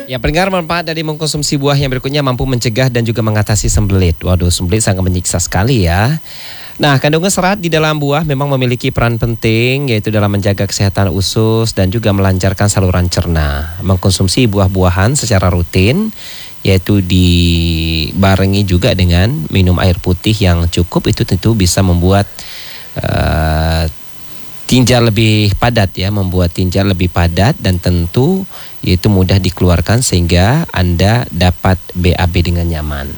Ya, pendengar, manfaat dari mengkonsumsi buah yang berikutnya mampu mencegah dan juga mengatasi sembelit. Waduh, sembelit sangat menyiksa sekali ya. Nah, kandungan serat di dalam buah memang memiliki peran penting, yaitu dalam menjaga kesehatan usus dan juga melancarkan saluran cerna. Mengkonsumsi buah-buahan secara rutin, yaitu dibarengi juga dengan minum air putih yang cukup, itu tentu bisa membuat tinja lebih padat ya, membuat tinja lebih padat dan tentu itu mudah dikeluarkan sehingga Anda dapat BAB dengan nyaman.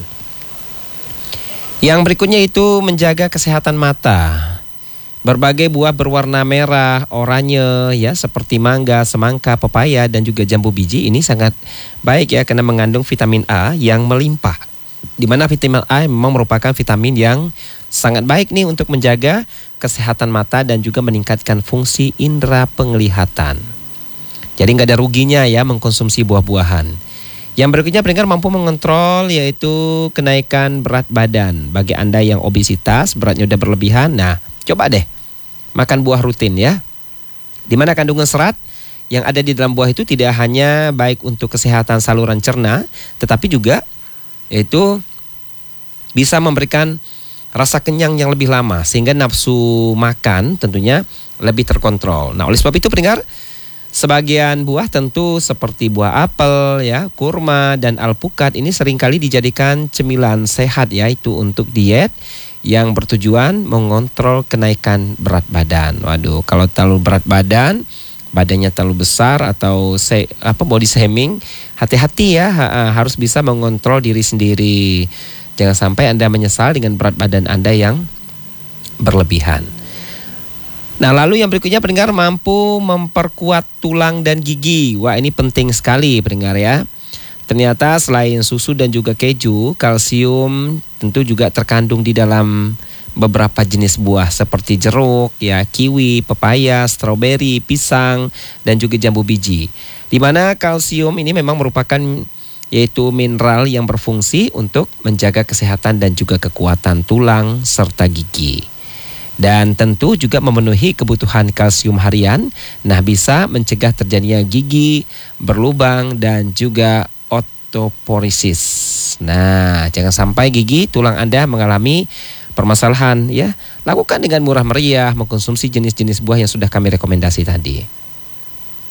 Yang berikutnya itu menjaga kesehatan mata. Berbagai buah berwarna merah, oranye ya, seperti mangga, semangka, pepaya dan juga jambu biji ini sangat baik ya karena mengandung vitamin A yang melimpah. Di mana vitamin A memang merupakan vitamin yang sangat baik nih untuk menjaga kesehatan mata dan juga meningkatkan fungsi indera penglihatan. Jadi nggak ada ruginya ya mengkonsumsi buah-buahan. Yang berikutnya pendengar mampu mengontrol yaitu kenaikan berat badan. Bagi Anda yang obesitas, beratnya udah berlebihan, nah coba deh makan buah rutin ya. Di mana kandungan serat yang ada di dalam buah itu tidak hanya baik untuk kesehatan saluran cerna, tetapi juga yaitu bisa memberikan rasa kenyang yang lebih lama sehingga nafsu makan tentunya lebih terkontrol. Nah, oleh sebab itu pendengar, sebagian buah tentu seperti buah apel ya, kurma dan alpukat ini seringkali dijadikan cemilan sehat yaitu untuk diet yang bertujuan mengontrol kenaikan berat badan. Waduh, kalau terlalu berat badan, badannya terlalu besar atau body shaming, hati-hati ya, harus bisa mengontrol diri sendiri. Jangan sampai Anda menyesal dengan berat badan Anda yang berlebihan. Nah, lalu yang berikutnya pendengar mampu memperkuat tulang dan gigi. Wah, ini penting sekali pendengar ya. Ternyata selain susu dan juga keju, kalsium tentu juga terkandung di dalam beberapa jenis buah seperti jeruk, ya, kiwi, pepaya, stroberi, pisang dan juga jambu biji. Di mana kalsium ini memang merupakan yaitu mineral yang berfungsi untuk menjaga kesehatan dan juga kekuatan tulang serta gigi. Dan tentu juga memenuhi kebutuhan kalsium harian, nah bisa mencegah terjadinya gigi berlubang dan juga osteoporosis. Nah, jangan sampai gigi tulang Anda mengalami permasalahan ya. Lakukan dengan murah meriah mengkonsumsi jenis-jenis buah yang sudah kami rekomendasi tadi.